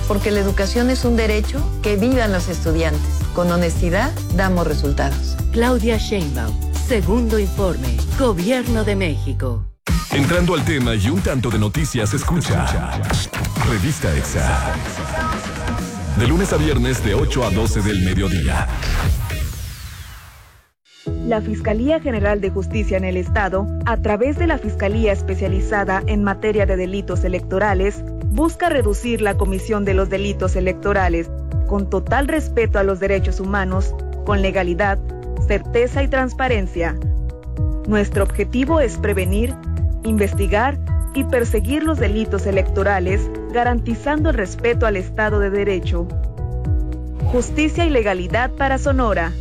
Porque la educación es un derecho que vivan los estudiantes. Con honestidad damos resultados. Claudia Sheinbaum, segundo informe, Gobierno de México. Entrando al tema y un tanto de noticias, escucha Revista EXA. De lunes a viernes de 8 a 12 del mediodía. La Fiscalía General de Justicia en el Estado, a través de la Fiscalía Especializada en Materia de Delitos Electorales, busca reducir la comisión de los delitos electorales con total respeto a los derechos humanos, con legalidad, certeza y transparencia. Nuestro objetivo es prevenir, investigar y perseguir los delitos electorales, garantizando el respeto al Estado de Derecho. Justicia y legalidad para Sonora.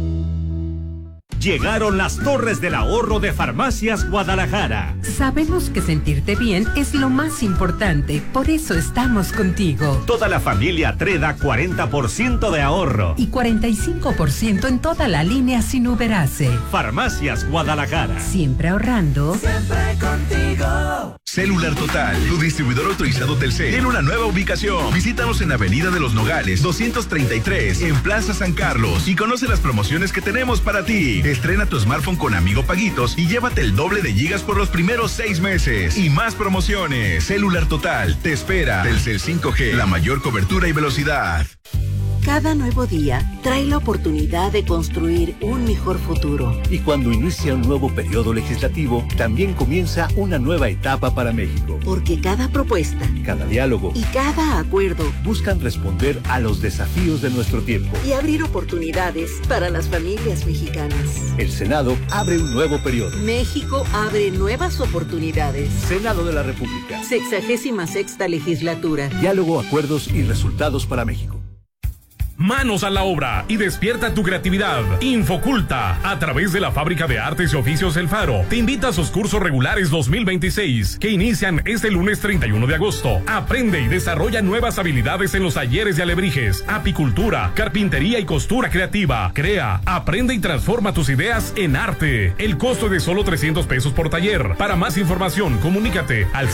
Llegaron las Torres del Ahorro de Farmacias Guadalajara. Sabemos que sentirte bien es lo más importante, por eso estamos contigo. Toda la familia Treda 40% de ahorro. Y 45% en toda la línea sin Uberase. Farmacias Guadalajara. Siempre ahorrando. Siempre contigo. Celular Total, tu distribuidor autorizado Telcel, tiene una nueva ubicación. Visítanos en Avenida de los Nogales, 233, en Plaza San Carlos, y conoce las promociones que tenemos para ti. Estrena tu smartphone con Amigo Paguitos y llévate el doble de gigas por los primeros 6 meses. Y más promociones. Celular Total te espera. Telcel 5G, la mayor cobertura y velocidad. Cada nuevo día trae la oportunidad de construir un mejor futuro. Y cuando inicia un nuevo periodo legislativo, también comienza una nueva etapa para México. Porque cada propuesta, cada diálogo y cada acuerdo buscan responder a los desafíos de nuestro tiempo y abrir oportunidades para las familias mexicanas. El Senado abre un nuevo periodo. México abre nuevas oportunidades. Senado de la República. 66ª legislatura. Diálogo, acuerdos y resultados para México. Manos a la obra y despierta tu creatividad. Infoculta, a través de la Fábrica de Artes y Oficios El Faro, te invita a sus cursos regulares 2026, que inician este lunes 31 de agosto. Aprende y desarrolla nuevas habilidades en los talleres de alebrijes, apicultura, carpintería y costura creativa. Crea, aprende y transforma tus ideas en arte. El costo es de solo 300 pesos por taller. Para más información, comunícate al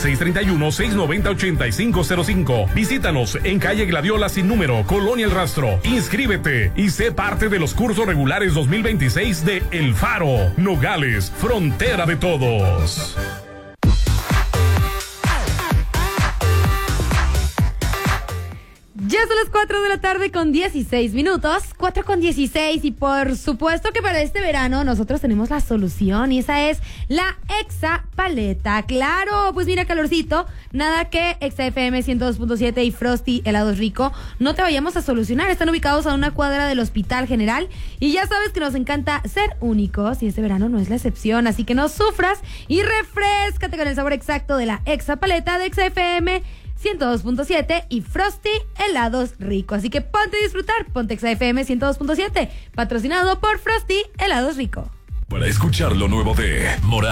631-690-8505. Visítanos en calle Gladiola sin número, Colonia El Rastro. Inscríbete y sé parte de los cursos regulares 2026 de El Faro. Nogales, frontera de todos. Ya son las 4 de la tarde con 16 minutos, 4 con 16, y por supuesto que para este verano nosotros tenemos la solución, y esa es la Exa Paleta. Claro, pues mira, calorcito, nada que Exa FM 102.7 y Frosty Helados Rico no te vayamos a solucionar. Están ubicados a una cuadra del Hospital General y ya sabes que nos encanta ser únicos y este verano no es la excepción, así que no sufras y refréscate con el sabor exacto de la Exa Paleta de Exa FM 102.7 y Frosty Helados Rico. Así que ponte a disfrutar, ponte Exa FM 102.7, patrocinado por Frosty Helados Rico. Para escuchar lo nuevo de Morat.